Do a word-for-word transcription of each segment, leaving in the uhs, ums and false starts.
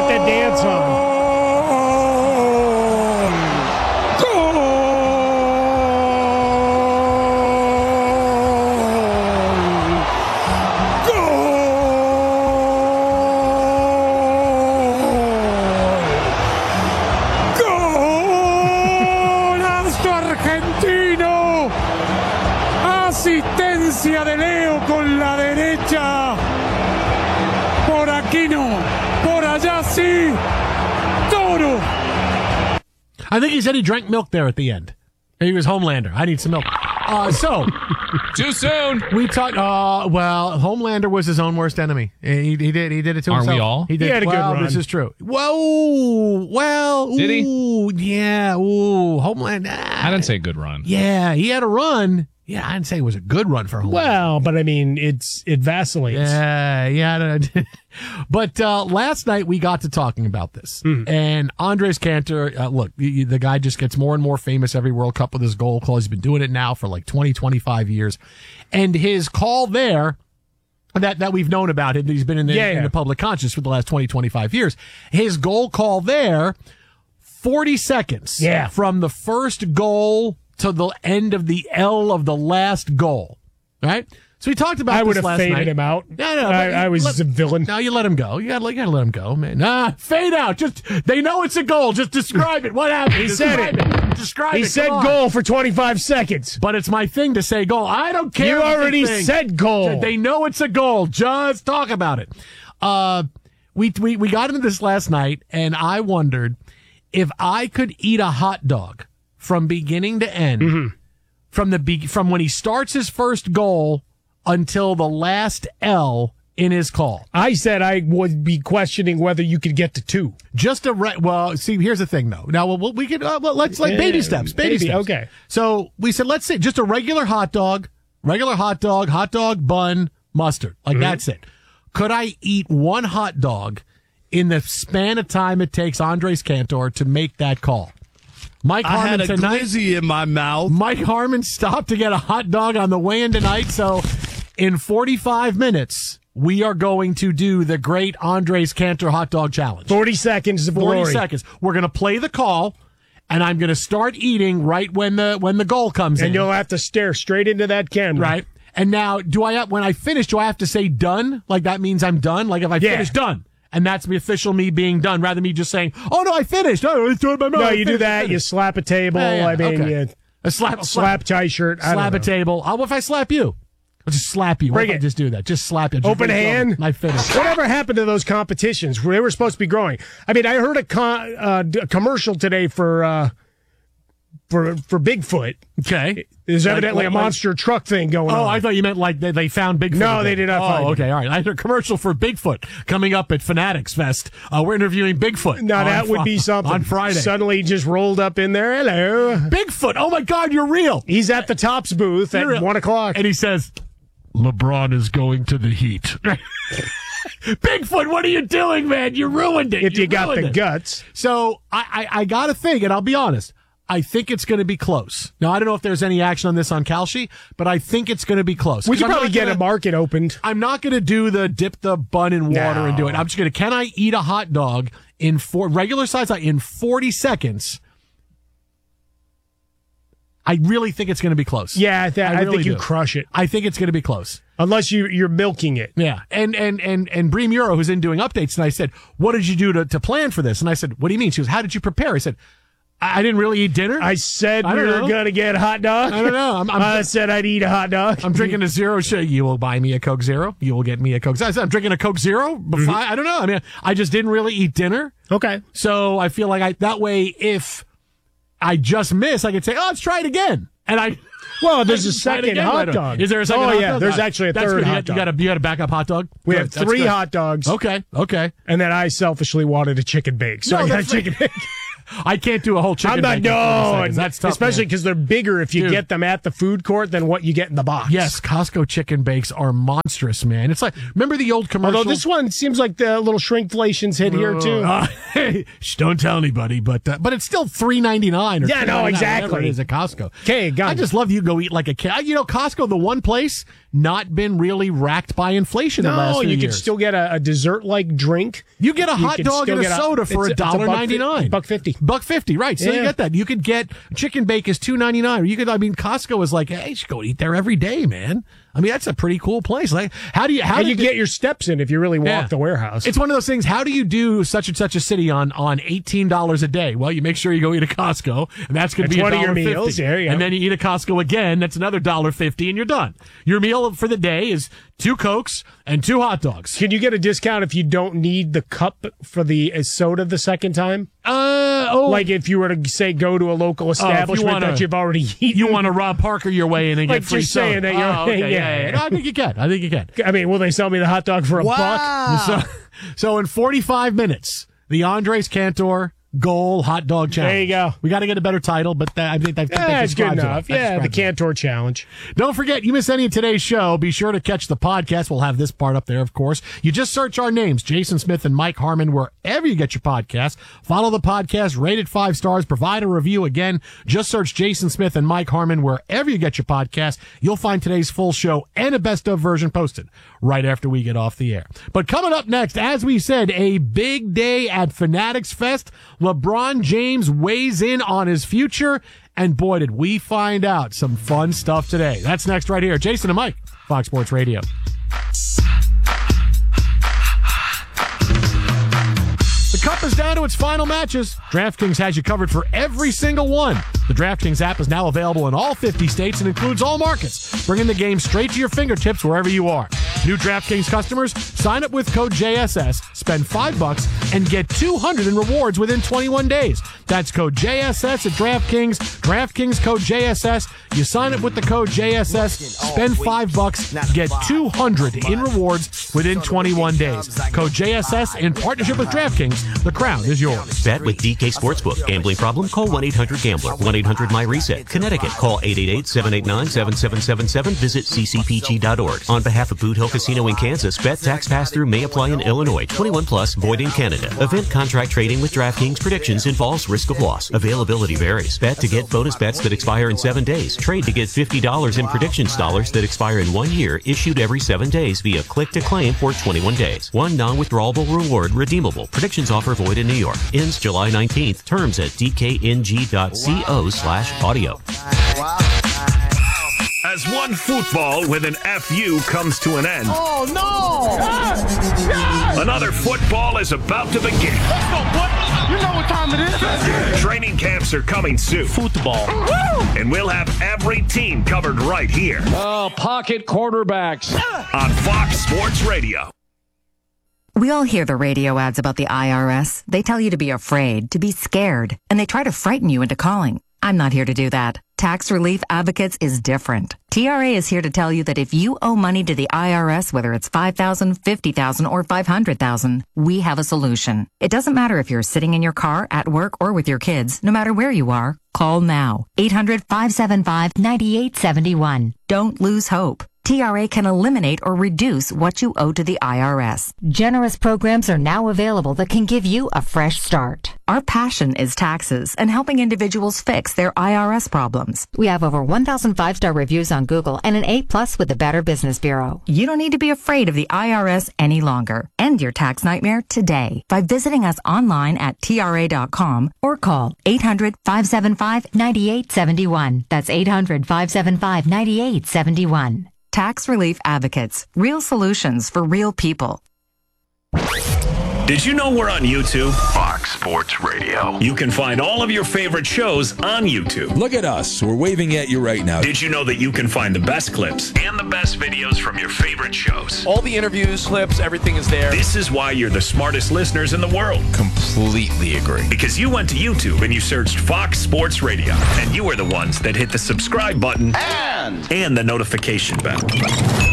Get that dance on. Asistencia de Leo con la derecha. Por aquí no. Por allá sí. Toro. I think he said he drank milk there at the end. He was Homelander. I need some milk. Uh, so. Too soon. We talked, uh, well, Homelander was his own worst enemy. He, he did He did it to Aren't himself. we all? He, did. He had a good well, run. This is true. Whoa. Well. Did he? Ooh, yeah. Ooh. Homelander. I didn't say good run. Yeah, he had a run. Yeah, I didn't say it was a good run for Homelander. Well, but I mean, it's it vacillates. Yeah, yeah. But uh, last night we got to talking about this. Mm. And Andres Cantor, uh, look, the, the guy just gets more and more famous every World Cup with his goal call. He's been doing it now for like twenty, twenty-five years. And his call there, that, that we've known about him, he's been in the, yeah, in yeah. the public conscious for the last twenty, twenty-five years. His goal call there, forty seconds Yeah. from the first goal to the end of the L of the last goal. Right? So we talked about I this would have last faded night. him out. No, no, I, but I was let- a villain. Now you let him go. You gotta, you gotta let him go, man. Nah, fade out. Just they know it's a goal. Just describe it. What happened? He Describe said it. Describe He it. said Come on. goal for twenty-five seconds. But it's my thing to say goal. I don't care. You what they already think. said goal. They know it's a goal. Just talk about it. Uh, we we we got into this last night, and I wondered if I could eat a hot dog from beginning to end, Mm-hmm. from the be- from when he starts his first goal until the last L in his call. I said I would be questioning whether you could get to two. Just a re- well. See, here's the thing, though. Now, well, we could uh, well, let's like baby Yeah, steps, baby, baby, steps. okay. So we said, let's say just a regular hot dog, regular hot dog, hot dog bun, mustard. Like Mm-hmm. that's it. Could I eat one hot dog in the span of time it takes Andres Cantor to make that call? Mike I Harmon had a tonight. glizzy in my mouth. Mike Harmon stopped to get a hot dog on the way in tonight. So in forty-five minutes, we are going to do the great Andres Cantor hot dog challenge. Forty seconds of forty glory. seconds. We're going to play the call, and I'm going to start eating right when the when the goal comes And in. you'll have to stare straight into that camera. Right. And now, do I have, when I finish, do I have to say done? Like that means I'm done? Like if I Yeah. finish, done. And that's the official me being done, rather than me just saying, oh no, I finished. Oh, it's doing my mouth. No, I you do finished, I that. You finished." slap a table. Yeah, yeah, I mean, okay. you A slap, slap tie shirt. I slap a don't know. table. Oh, what if I slap you? I'll just slap you. What Bring if I it. just do that? Just slap you. Just Open reach over hand. and I finished. Whatever happened to those competitions? They were supposed to be growing. I mean, I heard a, con- uh, a commercial today for uh, for for Bigfoot. Okay. There's Like- evidently like- a monster truck thing going Oh, on. I thought you meant like they, they found Bigfoot. No, again. they did not Oh, find it. okay, all right. I had a commercial for Bigfoot coming up at Fanatics Fest. Uh, we're interviewing Bigfoot. Now on that would Fri- be something. on Friday. Suddenly just rolled up in there. Hello. Bigfoot. Oh my God, you're real. He's at the Tops booth at You're real. one o'clock. And he says, LeBron is going to the Heat. Bigfoot, what are you doing, man? You ruined it. if you got ruined the it. guts. So I, I, I got to think, and I'll be honest, I think it's going to be close. Now, I don't know if there's any action on this on Kalshi, but I think it's going to be close. We 'Cause should I'm probably not get gonna- a market opened. I'm not going to do the dip the bun in water No. and do it. I'm just going to, can I eat a hot dog in four, regular size in forty seconds? I really think it's going to be close. Yeah, I, th- I, really think you do. crush it. I think it's going to be close. Unless you, you're milking it. Yeah. And, and, and, and Bree Muro, who's in doing updates, and I said, what did you do to, to plan for this? And I said, what do you mean? She goes, how did you prepare? I said, I, I didn't really eat dinner. I said I we don't were know. going to get a hot dog. I don't know. I'm, I'm, I said I'd eat a hot dog. I'm drinking a zero shake. You will buy me a Coke Zero. You will get me a Coke Zero. I said, I'm drinking a Coke Zero. Before, Mm-hmm. I don't know. I mean, I just didn't really eat dinner. Okay. So I feel like I, that way, if I just miss, I could say, oh, let's try it again. And I, Well, there's I a just tried it second again. hot Right on. dog. Is there a second oh, hot yeah, dog? there's All right. actually a That's third good. You hot got, dog. you got a, you got a backup hot dog? we Good. have That's three good. hot dogs. Okay. Okay. And then I selfishly wanted a chicken bake. So No, I got a that's- chicken bake. I can't do a whole chicken I'm not, bake in thirty no, seconds. That's tough, especially man. because they're bigger if you Dude. get them at the food court than what you get in the box. Yes, Costco chicken bakes are monstrous, man. It's like, remember the old commercial? Although this one seems like the little shrinkflation's hit here too. Uh, hey, shh, don't tell anybody, but uh, but it's still three ninety-nine. Or Yeah, no, $2.99, exactly. whatever it is at Costco. Okay, got I it. just love you go eat like a kid. You know, Costco, the one place not been really racked by inflation the last No, few you years. can still get a, a dessert-like drink. You get a hot can dog still and a get a- soda for it's a a- it's a dollar buck ninety nine, buck fifty, buck fifty. Right? So you Yeah. get that. You could get chicken bake is two ninety nine. Or you could. I mean, Costco is like, hey, you should go eat there every day, man. I mean, that's a pretty cool place. Like, how do you how And do you get your steps in if you really walk Yeah. the warehouse. It's one of those things. How do you do such and such a city on on eighteen dollars a day? Well, you make sure you go eat a Costco, and that's going to That's be one a of your dollar meals. fifty. There you go. And then you eat a Costco again. That's another dollar fifty, and you're done. Your meal for the day is two Cokes and two hot dogs. Can you get a discount if you don't need the cup for the uh, soda the second time? Uh oh, Like if you were to say go to a local establishment wanna- that you've already eaten. you want to Rob Parker your way in and Like get free just saying soda. that you're- oh, okay, yeah, yeah, yeah. yeah. No, I think you can. I think you can. I mean, will they sell me the hot dog for a buck? So, so in forty-five minutes, the Andres Cantor Goal Hot Dog Challenge. There you go. We got to get a better title, but that, I think that, that Yeah, it's good describes it. enough. That Yeah, the describes it. Cantor Challenge. Don't forget, you miss any of today's show, be sure to catch the podcast. We'll have this part up there, of course. You just search our names, Jason Smith and Mike Harmon, wherever you get your podcast. Follow the podcast, rate it five stars, provide a review. Again, just search Jason Smith and Mike Harmon wherever you get your podcast. You'll find today's full show and a best of version posted right after we get off the air. But coming up next, as we said, a big day at Fanatics Fest. LeBron James weighs in on his future. And boy, did we find out some fun stuff today. That's next right here. Jason and Mike, Fox Sports Radio. The Cup is down to its final matches. DraftKings has you covered for every single one. The DraftKings app is now available in all fifty states and includes all markets, bringing the game straight to your fingertips wherever you are. New DraftKings customers, sign up with code J S S, spend five bucks, and get two hundred in rewards within twenty-one days. That's code J S S at DraftKings. DraftKings code J S S. You sign up with the code J S S, spend five bucks, get two hundred in rewards within twenty-one days. Code J S S in partnership with DraftKings. The crown is yours. Bet with D K Sportsbook. Gambling problem? Call one eight hundred gambler. one eight hundred my reset. Connecticut. Call eight eight eight, seven eight nine, seven seven seven seven. Visit c c p g dot org. On behalf of Boot Hill Casino in Kansas, bet tax pass-through may apply in Illinois. twenty-one plus, void in Canada. Event contract trading with DraftKings predictions involves risk of loss. Availability varies. Bet to get bonus bets that expire in seven days. Trade to get fifty dollars in predictions dollars that expire in one year, issued every seven days via click to claim for twenty-one days. One non-withdrawable reward redeemable. Predictions offer void in New York. Ends July nineteenth. Terms at d k n g dot co slash audio. As one football with an F U comes to an end. Oh, no! Another football is about to begin. Let's go, boy. You know what time it is. Training camps are coming soon. Football. And we'll have every team covered right here Oh, pocket quarterbacks. on Fox Sports Radio. We all hear the radio ads about the I R S. They tell you to be afraid, to be scared, and they try to frighten you into calling. I'm not here to do that. Tax Relief Advocates is different. T R A is here to tell you that if you owe money to the I R S, whether it's five thousand dollars, fifty thousand dollars, or five hundred thousand dollars, we have a solution. It doesn't matter if you're sitting in your car, at work, or with your kids. No matter where you are, call now. eight hundred, five seven five, nine eight seven one. Don't lose hope. T R A can eliminate or reduce what you owe to the I R S. Generous programs are now available that can give you a fresh start. Our passion is taxes and helping individuals fix their I R S problems. We have over one thousand five-star reviews on Google and an A plus with the Better Business Bureau. You don't need to be afraid of the I R S any longer. End your tax nightmare today by visiting us online at T R A dot com or call eight hundred, five seven five, nine eight seven one. That's eight hundred, five seven five, nine eight seven one. Tax Relief Advocates. Real solutions for real people. Did you know we're on YouTube? Fox Sports Radio. You can find all of your favorite shows on YouTube. Look at us. We're waving at you right now. Did you know that you can find the best clips and the best videos from your favorite shows? All the interviews, clips, everything is there. This is why you're the smartest listeners in the world. Completely agree. Because you went to YouTube and you searched Fox Sports Radio, and you are the ones that hit the subscribe button And and the notification bell.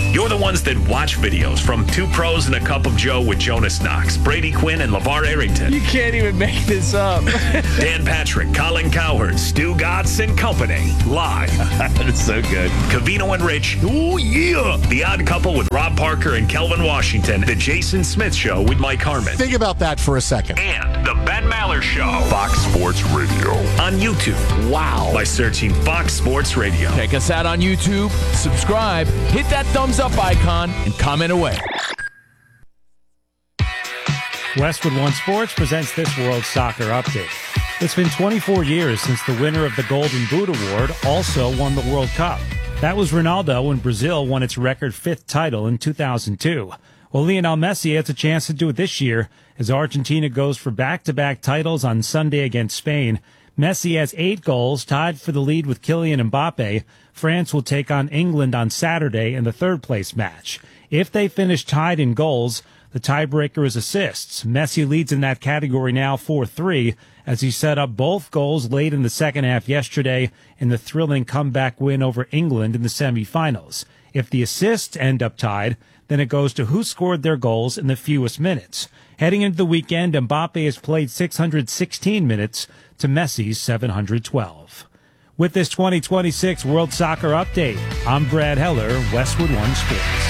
You're the ones that watch videos from Two Pros and a Cup of Joe with Jonas Knox, Brady Quinn, and LeVar Arrington. You can't even make this up. Dan Patrick, Colin Cowherd, Stu Gatz and Company. Live. That's so good. Covino and Rich. Oh, yeah. The Odd Couple with Rob Parker and Kelvin Washington. The Jason Smith Show with Mike Harmon. Think about that for a second. And The Ben Maller Show. Fox Sports Radio. On YouTube. Wow. By searching Fox Sports Radio. Check us out on YouTube, subscribe, hit that thumbs up icon, and comment away. Westwood One Sports presents this World Soccer Update. It's been twenty-four years since the winner of the Golden Boot Award also won the World Cup. That was Ronaldo when Brazil won its record fifth title in two thousand two. Well, Lionel Messi has a chance to do it this year as Argentina goes for back-to-back titles on Sunday against Spain. Messi has eight goals, tied for the lead with Kylian Mbappe. France will take on England on Saturday in the third-place match. If they finish tied in goals, the tiebreaker is assists. Messi leads in that category now four three as he set up both goals late in the second half yesterday in the thrilling comeback win over England in the semifinals. If the assists end up tied, then it goes to who scored their goals in the fewest minutes. Heading into the weekend, Mbappe has played six hundred sixteen minutes to Messi's seven hundred twelve. With this twenty twenty-six World Soccer Update, I'm Brad Heller, Westwood One Sports.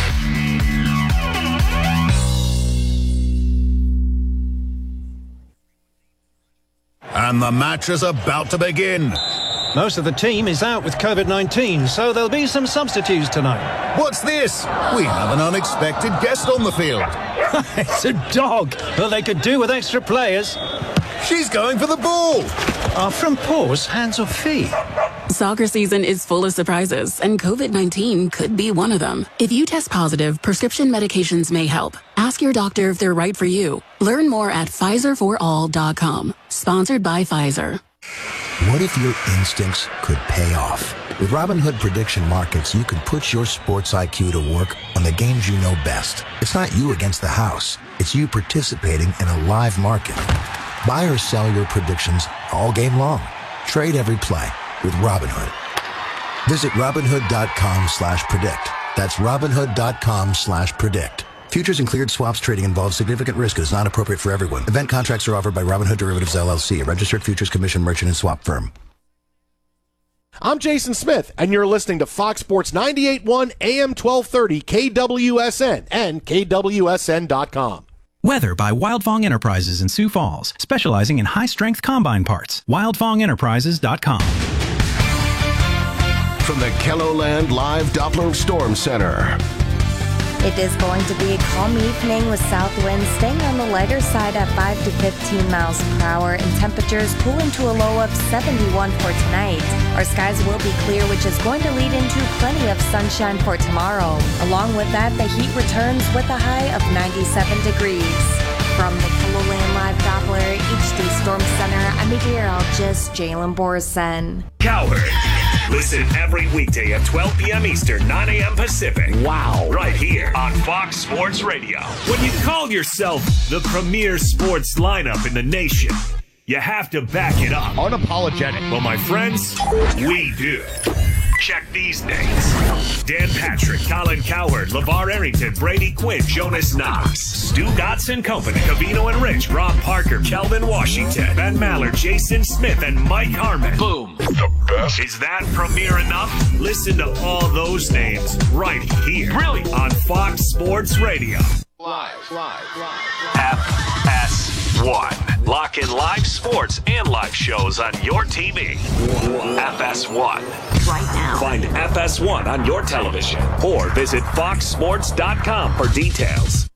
And the match is about to begin. Most of the team is out with COVID nineteen, so there'll be some substitutes tonight. What's this? We have an unexpected guest on the field. It's a dog, but they could do with extra players. She's going for the ball. Are from paws, hands or feet? Soccer season is full of surprises, and COVID nineteen could be one of them. If you test positive, prescription medications may help. Ask your doctor if they're right for you. Learn more at Pfizer for all dot com. Sponsored by Pfizer. What if your instincts could pay off? With Robinhood Prediction Markets, you can put your sports I Q to work on the games you know best. It's not you against the house. It's you participating in a live market. Buy or sell your predictions all game long. Trade every play with Robinhood. Visit Robinhood.com slash predict. That's Robinhood.com slash predict. Futures and cleared swaps trading involves significant risk and is not appropriate for everyone. Event contracts are offered by Robinhood Derivatives, L L C, a registered futures commission merchant and swap firm. I'm Jason Smith, and you're listening to Fox Sports ninety-eight point one A M twelve thirty K W S N and K W S N dot com. Weather by Wildfong Enterprises in Sioux Falls, specializing in high-strength combine parts. Wildfong Enterprises dot com. From the Kelloland Live Doppler Storm Center. It is going to be a calm evening with south winds staying on the lighter side at five to fifteen miles per hour and temperatures cooling to a low of seventy-one for tonight. Our skies will be clear, which is going to lead into plenty of sunshine for tomorrow. Along with that, the heat returns with a high of ninety-seven degrees. From the Kelloland Live Doppler H D Storm Center, I'm meteorologist Jalen Borson. Cowherd. Listen every weekday at twelve p.m. Eastern, nine a.m. Pacific. Wow. Right here on Fox Sports Radio. When you call yourself the premier sports lineup in the nation, you have to back it up. Unapologetic. Well, my friends, we do. Check these names. Dan Patrick, Colin Cowherd, LeVar Arrington, Brady Quinn, Jonas Knox, Stu Gatz and Company, Covino and Rich, Rob Parker, Kelvin Washington, Ben Maller, Jason Smith, and Mike Harmon. Boom. The best. Is that premiere enough? Listen to all those names right here. Really? On Fox Sports Radio. Live, live, live. F S one. Lock in live sports and live shows on your T V. F S one. Right now. Find F S one on your television or visit fox sports dot com for details.